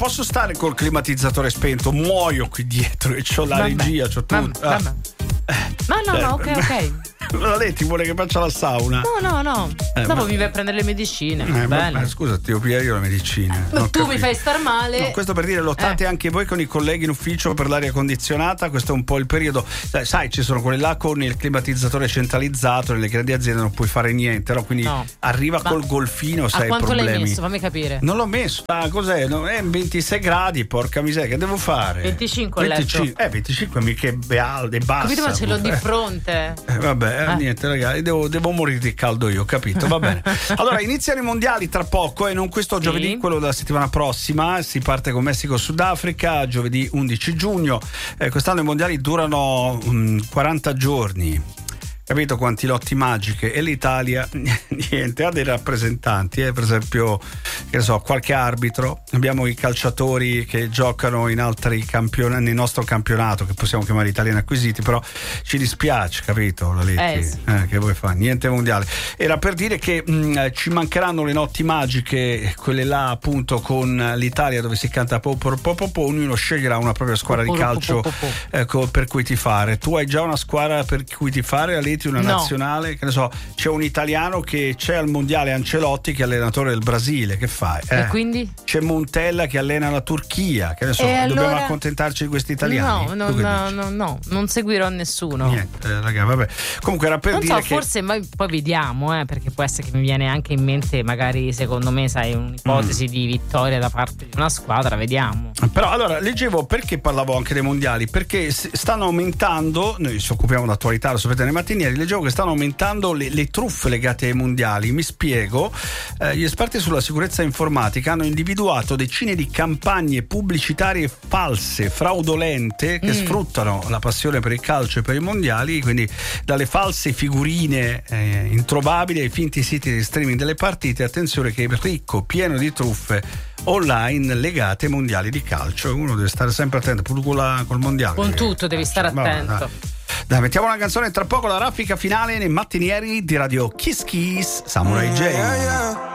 posso stare col climatizzatore spento? Muoio qui dietro e c'ho la regia, c'ho tutto. No, ok. La lei ti vuole che faccia la sauna? No. Dopo mi vai a prendere le medicine. Bene. Scusa, ti devo pigliare io le medicine. Tu mi fai star male. No, questo per dire, lottate anche voi con i colleghi in ufficio per l'aria condizionata. Questo è un po' il periodo. Sai, ci sono quelli là con il climatizzatore centralizzato. Nelle grandi aziende non puoi fare niente, no? Quindi arriva col golfino, sai, quanto problemi. l'hai messo? Fammi capire. Non l'ho messo. Cos'è? No, è 26 gradi, porca miseria, che devo fare? 25 letto. 25 mica è bassa. Capito, ma ce l'ho di fronte. Niente, ragazzi, devo morire di caldo io, capito? Va bene. Allora, iniziano i mondiali tra poco e non questo giovedì, quello della settimana prossima. Si parte con Messico-Sudafrica giovedì 11 giugno. Quest'anno i mondiali durano 40 giorni. Capito quanti lotti magiche? E l'Italia niente, ha dei rappresentanti, per esempio, che ne so, qualche arbitro. Abbiamo i calciatori che giocano in altri campionati, nel nostro campionato, che possiamo chiamare italiani acquisiti, però ci dispiace, capito? Laletti? Che vuoi fare? Niente mondiale. Era per dire che ci mancheranno le notti magiche, quelle là appunto con l'Italia dove si canta ognuno sceglierà una propria squadra di calcio per cui tifare. Tu hai già una squadra per cui tifare, una nazionale, che ne so, c'è un italiano che c'è al mondiale, Ancelotti, che è allenatore del Brasile, che fai? E quindi? C'è Montella che allena la Turchia, che ne so, dobbiamo accontentarci di questi italiani? No, non seguirò nessuno. Niente, raga, vabbè. Comunque era per dire che forse poi vediamo, perché può essere che mi viene anche in mente, magari secondo me, sai, un'ipotesi di vittoria da parte di una squadra, vediamo. Però allora leggevo, perché parlavo anche dei mondiali, perché stanno aumentando, noi ci occupiamo d'attualità, lo sapete, nei mattinieri, leggevo che stanno aumentando le truffe legate ai mondiali. Mi spiego. Gli esperti sulla sicurezza informatica hanno individuato decine di campagne pubblicitarie false, fraudolente, che sfruttano la passione per il calcio e per i mondiali, quindi dalle false figurine introvabili ai finti siti di streaming delle partite. Attenzione che è ricco, pieno di truffe online legate ai mondiali di calcio. Uno deve stare sempre attento, pure col mondiale. Con tutto devi stare attento. Dai, mettiamo una canzone tra poco, la raffica finale nei mattinieri di Radio Kiss Kiss, Samurai J.